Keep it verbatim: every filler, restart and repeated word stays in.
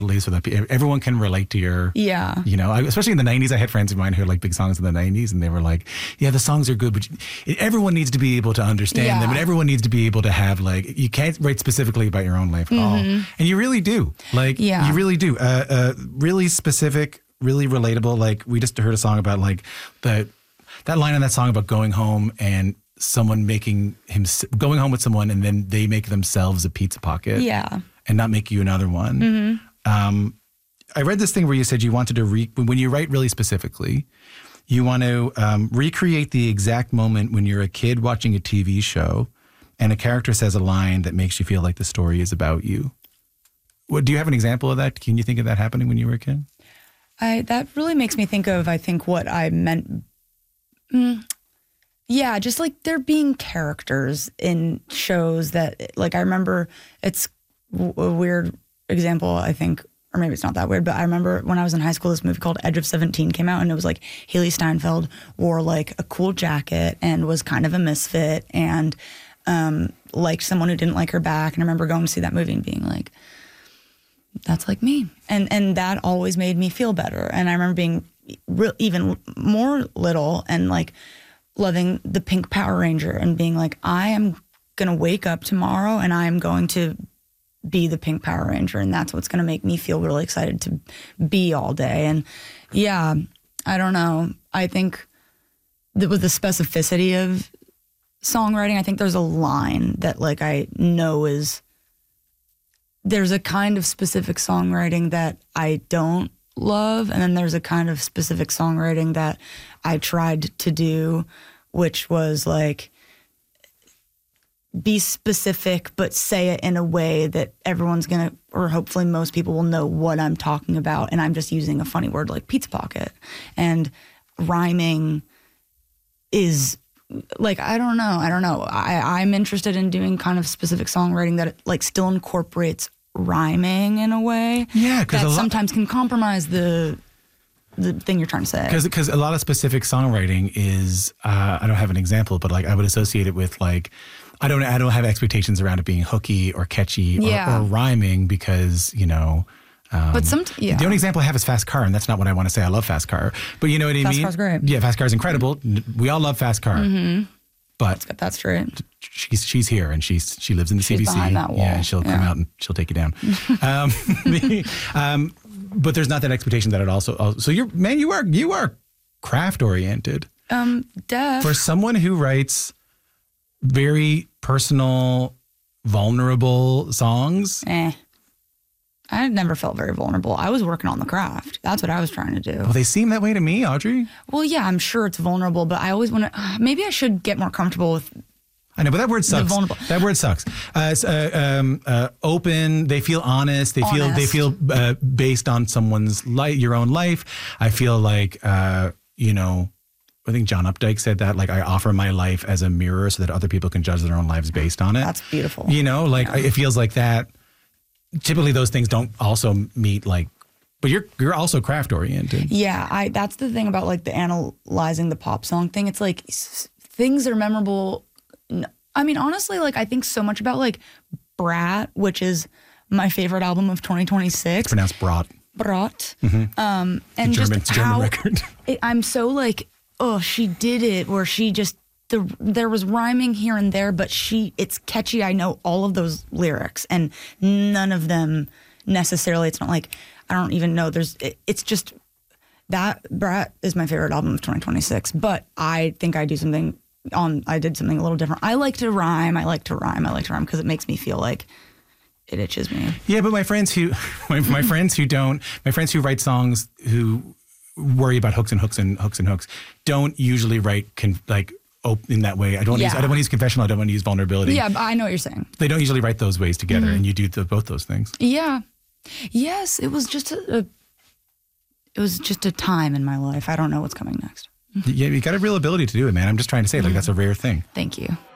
so that everyone can relate to your, yeah, you know, especially in the nineties. I had friends of mine who had like big songs in the nineties, and they were like, yeah, the songs are good, but everyone needs to be able to understand yeah. them, and everyone needs to be able to have like, you can't write specifically about your own life at mm-hmm. all. And you really do. Like, yeah. you really do. Uh, uh, really specific, really relatable. Like, we just heard a song about like the, that line in that song about going home and someone making him, going home with someone and then they make themselves a pizza pocket. Yeah. And not make you another one. Mm-hmm. Um, I read this thing where you said you wanted to, re- when you write really specifically, you want to um, recreate the exact moment when you're a kid watching a T V show and a character says a line that makes you feel like the story is about you. What, do you have an example of that? Can you think of that happening when you were a kid? I that really makes me think of, I think, what I meant. Mm, yeah, just like there being characters in shows that, like, I remember it's a weird example, I think, or maybe it's not that weird, but I remember when I was in high school, this movie called Edge of seventeen came out, and it was like Haley Steinfeld wore like a cool jacket and was kind of a misfit and um, liked someone who didn't like her back. And I remember going to see that movie and being like, that's like me. And and that always made me feel better. And I remember being re- even more little and like loving the pink Power Ranger and being like, I am going to wake up tomorrow and I'm going to be the pink Power Ranger, and that's what's going to make me feel really excited to be all day. And yeah, I don't know. I think that with the specificity of songwriting, I think there's a line that like I know is, there's a kind of specific songwriting that I don't love, and then there's a kind of specific songwriting that I tried to do, which was like, be specific, but say it in a way that everyone's going to, or hopefully most people will know what I'm talking about. And I'm just using a funny word like pizza pocket. And rhyming is like, I don't know. I don't know. I, I'm interested in doing kind of specific songwriting that like still incorporates rhyming in a way. Yeah, that lo- sometimes can compromise the the thing you're trying to say. Because because a lot of specific songwriting is, uh, I don't have an example, but like I would associate it with like, I don't I don't have expectations around it being hooky or catchy or, yeah. or rhyming because, you know. Um, but some, yeah. The only example I have is Fast Car, and that's not what I want to say. I love Fast Car. But you know what I Fast mean? Car's great. Yeah, Fast Car is incredible. We all love Fast Car. Mm-hmm. But Let's get that straight. She's she's here, and she's she lives in the she's C B C. Behind that wall. Yeah, and she'll yeah. come out and she'll take you down. um, the, um, but there's not that expectation that it also, also. So you're man, you are you are craft oriented. Um, def. For someone who writes very personal, vulnerable songs. Eh. I never felt very vulnerable. I was working on the craft. That's what I was trying to do. Well, they seem that way to me, Audrey. Well, yeah, I'm sure it's vulnerable, but I always want to, uh, maybe I should get more comfortable with. I know, but that word sucks. Vulnerable. That word sucks. Uh, it's, uh, um, uh, open. They feel honest. They feel honest. they feel uh, based on someone's life, your own life. I feel like uh, you know. I think John Updike said that. Like, I offer my life as a mirror so that other people can judge their own lives based on it. That's beautiful. You know, like yeah. it feels like that. Typically, those things don't also meet like. But you're you're also craft oriented. Yeah, I. That's the thing about like the analyzing the pop song thing. It's like s- things are memorable. I mean, honestly, like I think so much about like Brat, which is my favorite album of twenty twenty-six. It's pronounced Brat. Brat. Mm-hmm. Um, and German, just German how record. It, I'm so like, oh, she did it, where she just the there was rhyming here and there, but she it's catchy. I know all of those lyrics, and none of them necessarily. It's not like I don't even know. There's. It, it's just that Brat is my favorite album of twenty twenty-six. But I think I do something on. I did something a little different. I like to rhyme. I like to rhyme. I like to rhyme because it makes me feel like it itches me. Yeah, but my friends who my, my friends who don't my friends who write songs who worry about hooks and hooks and hooks and hooks don't usually write con, like op, in that way. I don't. Yeah. Use, I don't want to use confessional. I don't want to use vulnerability. Yeah, but I know what you're saying. They don't usually write those ways together, Mm-hmm. and you do the, both those things. Yeah. Yes, it was just a, a. It was just a time in my life. I don't know what's coming next. Yeah, you got a real ability to do it, man. I'm just trying to say, like, Mm-hmm. that's a rare thing. Thank you.